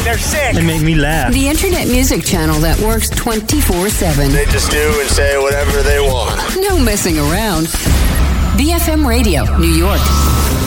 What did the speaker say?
They're sick. They make me laugh. The internet music channel that works 24/7. They just do and say whatever they want. No messing around. BFM Radio, New York.